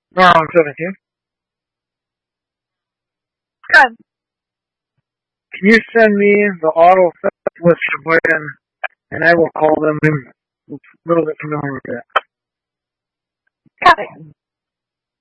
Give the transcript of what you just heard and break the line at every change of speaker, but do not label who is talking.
No, I'm 17.
Good.
Can you send me the auto theft list to put in, and I will call them. I'm a little bit familiar with that.
Got it.